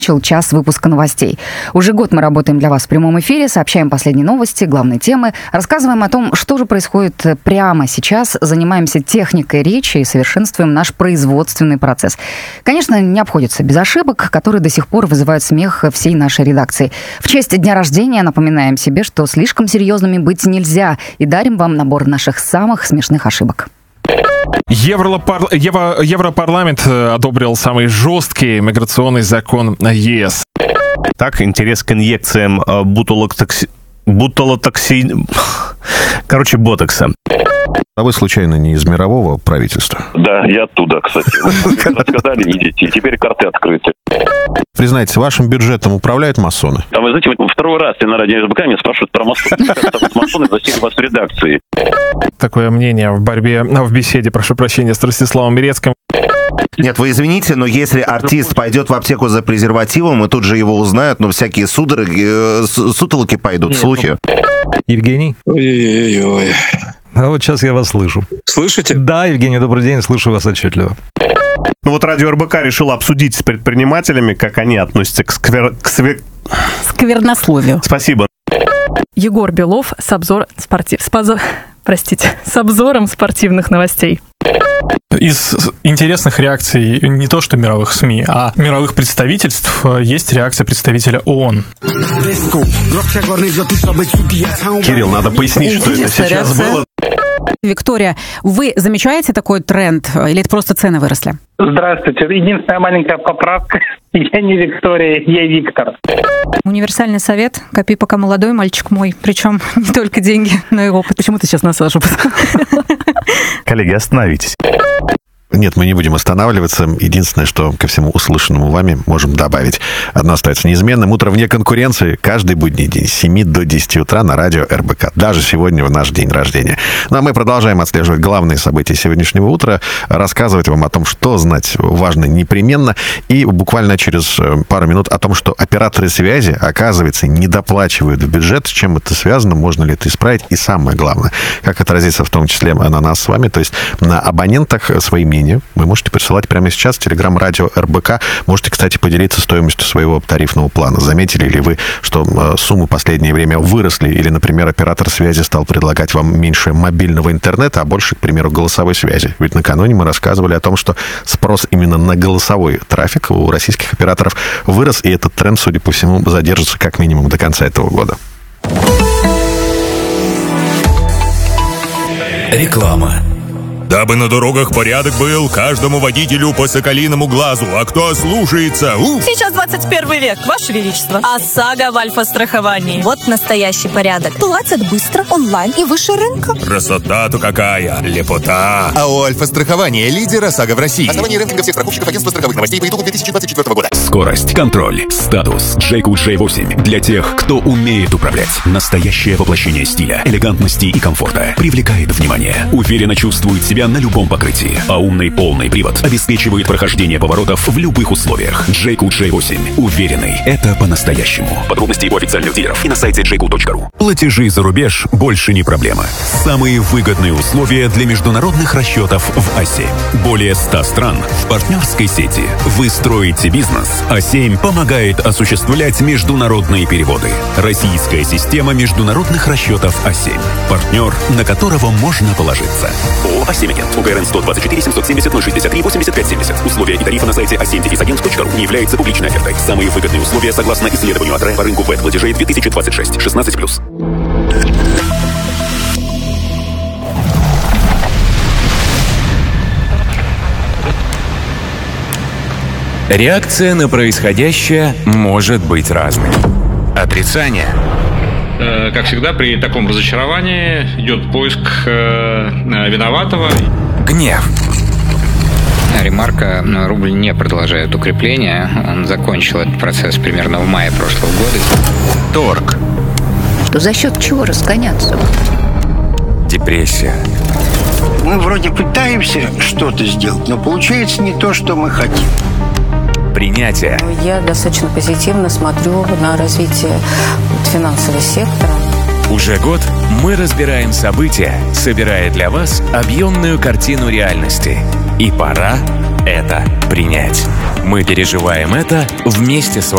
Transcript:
Час выпуска новостей. Уже год мы работаем для вас в прямом эфире, сообщаем последние новости, главные темы, рассказываем о том, что же происходит прямо сейчас, занимаемся техникой речи и совершенствуем наш производственный процесс. Конечно, не обходится без ошибок, которые до сих пор вызывают смех всей нашей редакции. В честь дня рождения напоминаем себе, что слишком серьезными быть нельзя, и дарим вам набор наших самых смешных ошибок. Европарламент одобрил самый жесткий миграционный закон ЕС. Так, интерес к инъекциям ботокса. А вы, случайно, не из мирового правительства? Да, я оттуда, кстати. Рассказали, идите. Теперь карты открыты. Признайтесь, вашим бюджетом управляют масоны? А вы знаете, второй раз на радио РБК меня спрашивают про масоны. Масоны засели вас в редакции. Такое мнение в беседе, прошу прощения, с Ростиславом Берецким. Нет, вы извините, но если артист пойдет в аптеку за презервативом, и тут же его узнают, но всякие сутолоки пойдут, слухи. Евгений? Ой-ой-ой. А вот сейчас я вас слышу. Слышите? Да, Евгений, добрый день, слышу вас отчетливо. Ну вот радио РБК решило обсудить с предпринимателями, как они относятся к сквернословию. Спасибо. Егор Белов с обзором спортивных новостей. Из интересных реакций не то что мировых СМИ, а мировых представительств есть реакция представителя ООН. Кирилл, надо пояснить, что это сейчас было. Виктория, вы замечаете такой тренд, или это просто цены выросли? Здравствуйте. Единственная маленькая поправка. Я не Виктория, я Виктор. Универсальный совет. Копи, пока молодой, мальчик мой. Причем не только деньги, но и опыт. Почему ты сейчас насажу? Коллеги, остановитесь. Нет, мы не будем останавливаться. Единственное, что ко всему услышанному вами можем добавить. Одно остается неизменным. Утро вне конкуренции. Каждый будний день с 7 до 10 утра на радио РБК. Даже сегодня в наш день рождения. Ну, а мы продолжаем отслеживать главные события сегодняшнего утра, рассказывать вам о том, что знать важно непременно. И буквально через пару минут о том, что операторы связи, оказывается, недоплачивают в бюджет. С чем это связано? Можно ли это исправить? И самое главное, как отразится в том числе на нас с вами, то есть на абонентах свои мнения. Вы можете присылать прямо сейчас в телеграм-радио РБК. Можете, кстати, поделиться стоимостью своего тарифного плана. Заметили ли вы, что суммы в последнее время выросли? Или, например, оператор связи стал предлагать вам меньше мобильного интернета, а больше, к примеру, голосовой связи? Ведь накануне мы рассказывали о том, что спрос именно на голосовой трафик у российских операторов вырос, и этот тренд, судя по всему, задержится как минимум до конца этого года. Реклама. Дабы на дорогах порядок был, каждому водителю по соколиному глазу. А кто слушается? Сейчас 21 век, Ваше Величество. ОСАГО в альфа-страховании. Вот настоящий порядок. Платят быстро, онлайн и выше рынка. Красота-то какая, лепота. АО «Альфа-страхование» — лидер ОСАГО в России. Основание рейтинга всех страховщиков агентства страховых новостей по итогам 2024 года. Скорость, контроль, статус. Джейку J8 для тех, кто умеет управлять. Настоящее воплощение стиля, элегантности и комфорта. Привлекает внимание. Уверенно чувствует себя на любом покрытии, а умный полный привод обеспечивает прохождение поворотов в любых условиях. Джейку J8. Уверенный. Это по-настоящему. Подробности у официальных дилеров и на сайте jayco.ru. Платежи за рубеж больше не проблема. Самые выгодные условия для международных расчетов в А7. Более 100 стран в партнерской сети. Вы строите бизнес. А7 помогает осуществлять международные переводы. Российская система международных расчетов А7. Партнер, на которого можно положиться. ООО «А7 Агент». УГРН 124 770 063 85 70. Условия и тарифы на сайте a7-agent.ru. Не является публичной офертой. Самые выгодные условия согласно исследованию АТРЭ по рынку ВЭД-платежей 2026. 16+. Реакция на происходящее может быть разной. Отрицание. Как всегда, при таком разочаровании идет поиск виноватого. Гнев. Ремарка: рубль не продолжает укрепление. Он закончил этот процесс примерно в мае прошлого года. Торг. Что за счет чего разгоняться? Депрессия. Мы вроде пытаемся что-то сделать, но получается не то, что мы хотим. Принятие. Я достаточно позитивно смотрю на развитие финансового сектора. Уже год мы разбираем события, собирая для вас объемную картину реальности. И пора это принять. Мы переживаем это вместе с вами.